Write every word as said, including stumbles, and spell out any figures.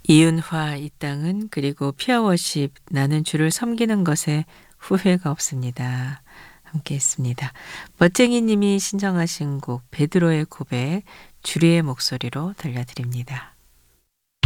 이윤화 이 땅은 그리고 피아워십 나는 주를 섬기는 것에 후회가 없습니다. 함께 했습니다. 멋쟁이 님이 신청하신 곡 베드로의 고백 주리의 목소리로 들려드립니다.